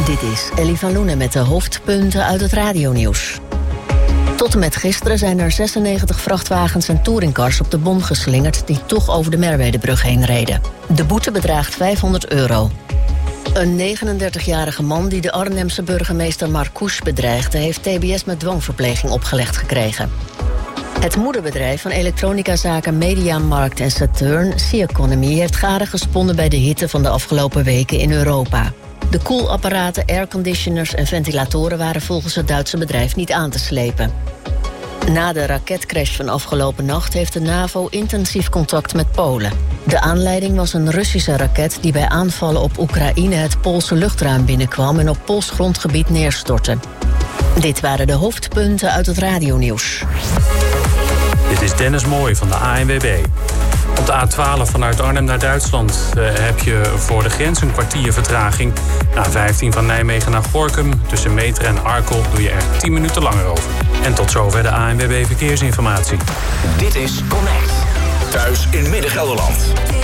Dit is Ellie van Loenen met de hoofdpunten uit het radionieuws. Tot en met gisteren zijn er 96 vrachtwagens en touringcars op de bom geslingerd die toch over de Merwedebrug heen reden. De boete bedraagt €500. Een 39-jarige man die de Arnhemse burgemeester Marcouch bedreigde, heeft TBS met dwangverpleging opgelegd gekregen. Het moederbedrijf van elektronicazaken Mediamarkt en Saturn, C-Economy, heeft gade gesponnen bij de hitte van de afgelopen weken in Europa. De koelapparaten, airconditioners en ventilatoren waren volgens het Duitse bedrijf niet aan te slepen. Na de raketcrash van afgelopen nacht heeft de NAVO intensief contact met Polen. De aanleiding was een Russische raket die bij aanvallen op Oekraïne het Poolse luchtruim binnenkwam en op Pools grondgebied neerstortte. Dit waren de hoofdpunten uit het radionieuws. Dit is Dennis Mooij van de ANWB. Op de A12 vanuit Arnhem naar Duitsland heb je voor de grens een kwartier vertraging. Na A15 van Nijmegen naar Gorinchem tussen Meteren en Arkel doe je er 10 minuten langer over. En tot zover de ANWB Verkeersinformatie. Dit is Connect. Thuis in Midden-Gelderland.